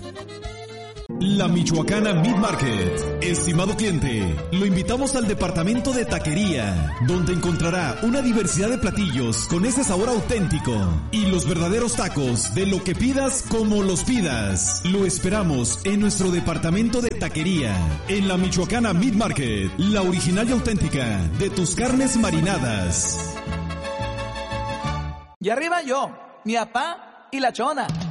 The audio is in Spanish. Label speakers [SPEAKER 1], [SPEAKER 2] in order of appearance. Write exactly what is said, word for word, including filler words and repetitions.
[SPEAKER 1] La Michoacana Meat Market. Estimado cliente, lo invitamos al departamento de taquería, donde encontrará una diversidad de platillos con ese sabor auténtico y los verdaderos tacos de lo que pidas como los pidas. Lo esperamos en nuestro departamento de taquería, en la Michoacana Meat Market, la original y auténtica de tus carnes marinadas.
[SPEAKER 2] Y arriba yo, mi papá y la chona.